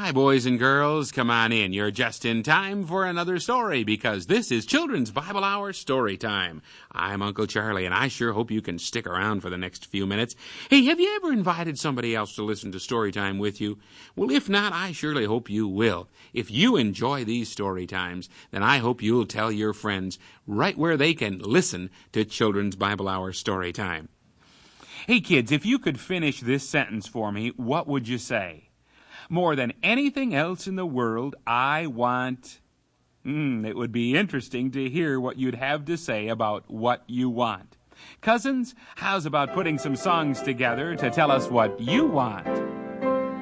Hi, boys and girls. Come on in. You're just in time for another story because this is Children's Bible Hour Story Time. I'm Uncle Charlie, and I sure hope you can stick around for the next few minutes. Hey, have you ever invited somebody else to listen to story time with you? Well, if not, I surely hope you will. If you enjoy these story times, then I hope you'll tell your friends right where they can listen to Children's Bible Hour Story Time. Hey, kids, if you could finish this sentence for me, what would you say? More than anything else in the world, I want... It would be interesting to hear what you'd have to say about what you want. Cousins, how's about putting some songs together to tell us what you want?